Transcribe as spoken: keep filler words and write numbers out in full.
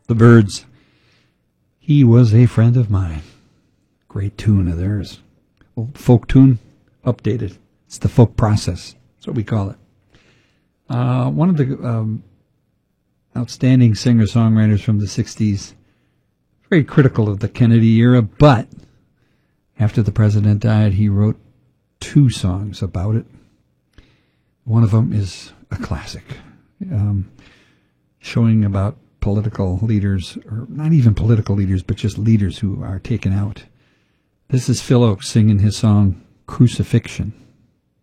The Byrds. He Was a Friend of Mine. Great tune of theirs. Old folk tune, updated. It's the folk process. That's what we call it. Uh, one of the um, outstanding singer-songwriters from the sixties. Very critical of the Kennedy era, but after the president died, he wrote two songs about it. One of them is a classic, um, showing about political leaders, or not even political leaders, but just leaders who are taken out. This is Phil Ochs singing his song, Crucifixion.